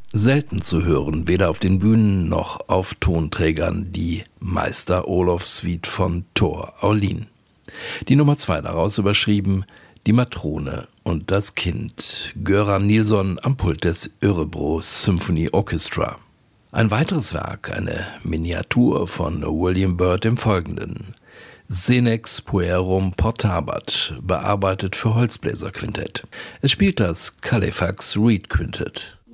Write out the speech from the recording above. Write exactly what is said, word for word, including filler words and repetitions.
Selten zu hören, weder auf den Bühnen noch auf Tonträgern, die Meister-Olof-Suite von Tor Aulin. Die Nummer zwei daraus überschrieben Die Matrone und das Kind, Göran Nilsson am Pult des Örebro Symphony Orchestra. Ein weiteres Werk, eine Miniatur von William Byrd im Folgenden. Senex Puerum Portabat, bearbeitet für Holzbläserquintett. Es spielt das Calefax Reed Quintett.